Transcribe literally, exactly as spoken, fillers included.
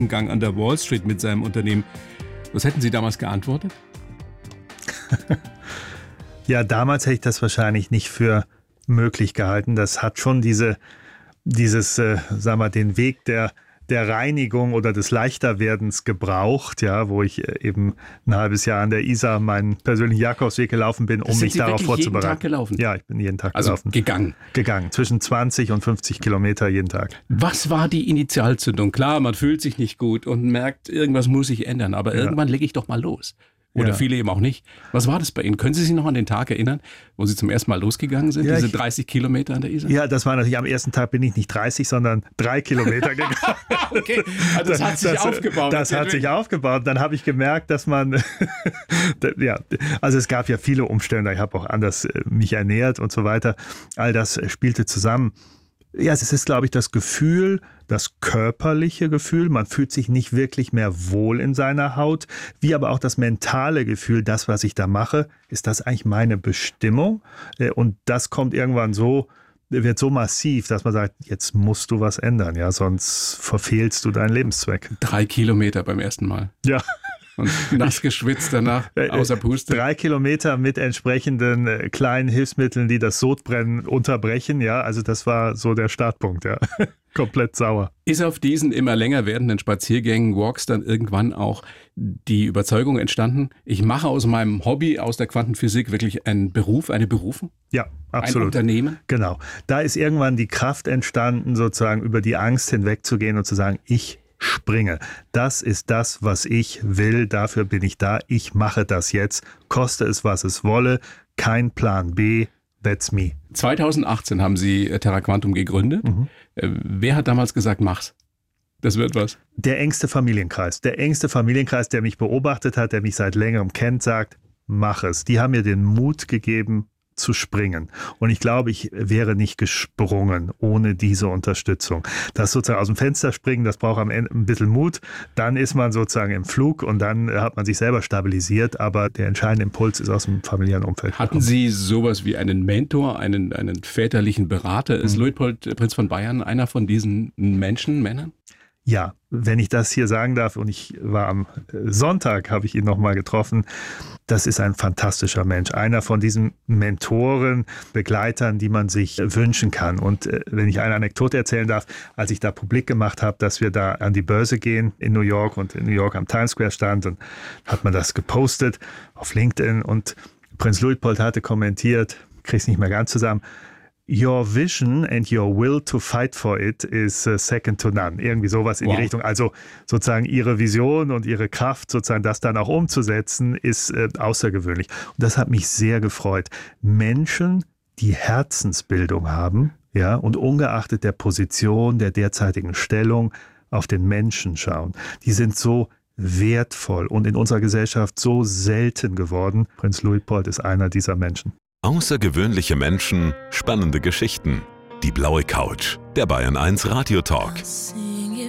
Gang an der Wall Street mit seinem Unternehmen. Was hätten Sie damals geantwortet? Ja, damals hätte ich das wahrscheinlich nicht für möglich gehalten. Das hat schon diese, dieses, äh, sagen wir, den Weg der, der Reinigung oder des Leichterwerdens gebraucht, ja, wo ich eben ein halbes Jahr an der Isar meinen persönlichen Jakobsweg gelaufen bin, um Sind mich Sie darauf wirklich vorzubereiten. jeden Tag gelaufen? Ja, ich bin jeden Tag Also gelaufen. gegangen? Gegangen, zwischen zwanzig und fünfzig Kilometer jeden Tag. Was war die Initialzündung? Klar, man fühlt sich nicht gut und merkt, irgendwas muss sich ändern, aber Ja. irgendwann lege ich doch mal los. Oder Ja. viele eben auch nicht. Was war das bei Ihnen? Können Sie sich noch an den Tag erinnern, wo Sie zum ersten Mal losgegangen sind, Ja, diese ich- dreißig Kilometer an der Isar? Ja, das war natürlich, am ersten Tag bin ich nicht dreißig, sondern drei Kilometer gegangen. Okay, also das hat sich aufgebaut. Das hat sich aufgebaut. Dann habe ich gemerkt, dass man, ja, also es gab ja viele Umstände. Ich habe auch anders äh, mich ernährt und so weiter. All das äh, spielte zusammen. Ja, es ist, glaube ich, das Gefühl, das körperliche Gefühl. Man fühlt sich nicht wirklich mehr wohl in seiner Haut, wie aber auch das mentale Gefühl, das, was ich da mache, ist das eigentlich meine Bestimmung? Äh, Und das kommt irgendwann so, wird so massiv, dass man sagt, jetzt musst du was ändern, ja, sonst verfehlst du deinen Lebenszweck. Drei Kilometer beim ersten Mal. Ja. Und nass geschwitzt danach, außer Puste. Drei Kilometer mit entsprechenden äh, kleinen Hilfsmitteln, die das Sodbrennen unterbrechen, ja, also das war so der Startpunkt, ja. Komplett sauer. Ist auf diesen immer länger werdenden Spaziergängen, Walks dann irgendwann auch die Überzeugung entstanden, ich mache aus meinem Hobby, aus der Quantenphysik wirklich einen Beruf, eine Berufung? Ja, absolut. Ein Unternehmen? Genau. Da ist irgendwann die Kraft entstanden, sozusagen über die Angst hinwegzugehen und zu sagen, ich springe. Das ist das, was ich will. Dafür bin ich da. Ich mache das jetzt. Koste es, was es wolle. Kein Plan B. That's me. zweitausendachtzehn haben Sie Terra Quantum gegründet. Mhm. Äh, Wer hat damals gesagt, mach's? Das wird was. Der engste Familienkreis. Der engste Familienkreis, der mich beobachtet hat, der mich seit längerem kennt, sagt, mach es. Die haben mir den Mut gegeben, zu springen. Und ich glaube, ich wäre nicht gesprungen ohne diese Unterstützung. Das sozusagen aus dem Fenster springen, das braucht am Ende ein bisschen Mut. Dann ist man sozusagen im Flug und dann hat man sich selber stabilisiert. Aber der entscheidende Impuls ist aus dem familiären Umfeld Hatten gekommen. Sie sowas wie einen Mentor, einen, einen väterlichen Berater? Ist Mhm. Luitpold, Prinz von Bayern, einer von diesen Menschen, Männern? Ja, wenn ich das hier sagen darf, und ich war am Sonntag, habe ich ihn nochmal getroffen, das ist ein fantastischer Mensch. Einer von diesen Mentoren, Begleitern, die man sich wünschen kann. Und äh, wenn ich eine Anekdote erzählen darf, als ich da publik gemacht habe, dass wir da an die Börse gehen in New York und in New York am Times Square stand, und hat man das gepostet auf LinkedIn und Prinz Luitpold hatte kommentiert, krieg's nicht mehr ganz zusammen, Your vision and your will to fight for it is uh, second to none. Irgendwie sowas in Wow. die Richtung. Also sozusagen ihre Vision und ihre Kraft, sozusagen das dann auch umzusetzen, ist äh, außergewöhnlich. Und das hat mich sehr gefreut. Menschen, die Herzensbildung haben, ja, und ungeachtet der Position, der derzeitigen Stellung auf den Menschen schauen, die sind so wertvoll und in unserer Gesellschaft so selten geworden. Prinz Luitpold ist einer dieser Menschen. Außergewöhnliche Menschen, spannende Geschichten. Die blaue Couch, der Bayern eins Radio Talk. Sing